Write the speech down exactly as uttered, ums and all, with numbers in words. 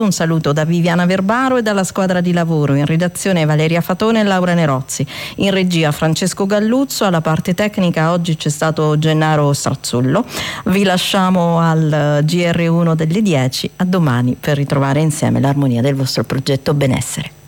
Un saluto da Viviana Verbaro e dalla squadra di lavoro. In redazione Valeria Fatone e Laura Nerozzi. In regia Francesco Galluzzo. Alla parte tecnica oggi c'è stato Gennaro Strazzullo. Vi lasciamo al G R uno delle dieci. A domani per ritrovare insieme l'armonia del vostro progetto benessere.